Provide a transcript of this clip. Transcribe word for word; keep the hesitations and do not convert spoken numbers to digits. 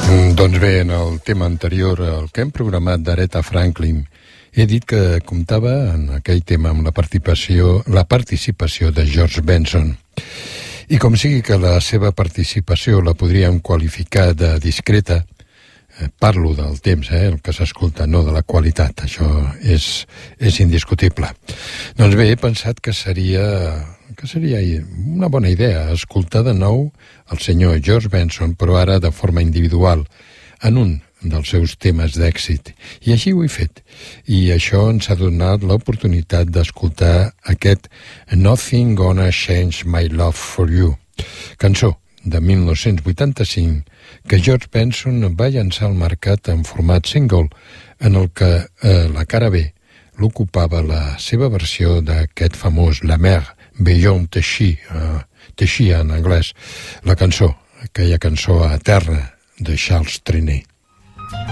Doncs bé, en el tema anterior, el que hem programat d'Aretha Franklin, he dit que comptava en aquell tema amb la participació, la participació de George Benson. I com sigui que la seva participació la podríem qualificar de discreta, eh, parlo del temps, eh, el que s'escolta, no de la qualitat, això és, és indiscutible. Doncs bé, he pensat que seria... que seria una bona idea escoltar de nou el senyor George Benson, però ara de forma individual, en un dels seus temes d'èxit. I així ho he fet. I això ens ha donat l'oportunitat d'escoltar aquest Nothing Gonna Change My Love For You, cançó de mil nou-cents vuitanta-cinc que George Benson va llançar al mercat en format single, en el que eh, la cara B l'ocupava la seva versió d'aquest famós La Mer Beyond Teixí, uh, Teixí en anglès, la cançó, aquella cançó a terra de Charles Trenet.